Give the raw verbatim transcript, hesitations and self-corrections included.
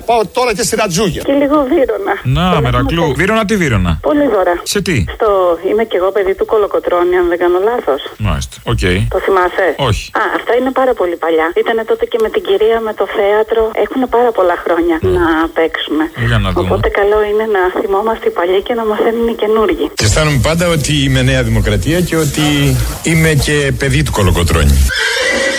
πάω τώρα και στη Ρατζούγια. Και λίγο Βύρωνα. Να, Μερακλού. Βύρωνα τι Βύρωνα? Πολύ δώρα. Σε τι? Στο είμαι κι εγώ παιδί του Κολοκοτρώνη, αν δεν κάνω λάθος. Μάλιστα. Οκ. Okay. Το θυμάσαι? Όχι. Α, αυτά είναι πάρα πολύ παλιά. Ήτανε τότε και με την κυρία με το θέατρο. Έχουν πάρα πολλά χρόνια mm. να παίξουμε. Για να δούμε. Οπότε καλό είναι να θυμόμαστε οι παλιοί και να μαθαίνουν οι καινούργοι. Και αισθάνομαι πάντα ότι είμαι Νέα Δημοκρατία και ότι είμαι και παιδί του Κολοκοτρώνη.